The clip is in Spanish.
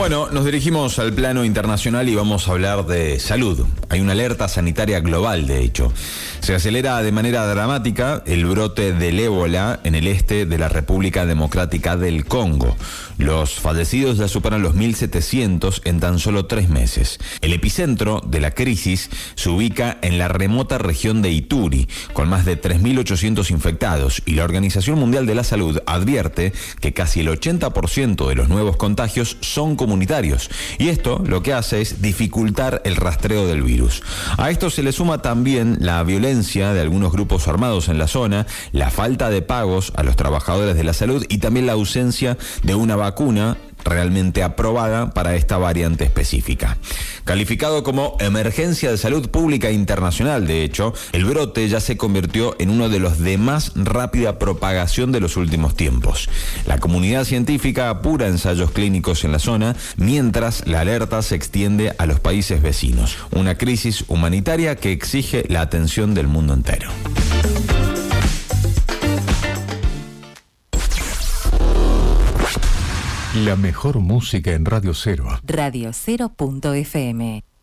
Bueno, nos dirigimos al plano internacional y vamos a hablar de salud. Hay una alerta sanitaria global, de hecho. Se acelera de manera dramática el brote del ébola en el este de la República Democrática del Congo. Los fallecidos ya superan los 1.700 en tan solo 3 meses. El epicentro de la crisis se ubica en la remota región de Ituri, con más de 3.800 infectados, y la Organización Mundial de la Salud advierte que casi el 80% de los nuevos contagios son comunitarios, y esto lo que hace es dificultar el rastreo del virus. A esto se le suma también la violencia de algunos grupos armados en la zona, la falta de pagos a los trabajadores de la salud y también la ausencia de una vacuna realmente aprobada para esta variante específica. Calificado como emergencia de salud pública internacional, de hecho, el brote ya se convirtió en uno de los de más rápida propagación de los últimos tiempos. La comunidad científica apura ensayos clínicos en la zona, mientras la alerta se extiende a los países vecinos. Una crisis humanitaria que exige la atención del mundo entero. La mejor música en Radio Cero. Radio Cero.fm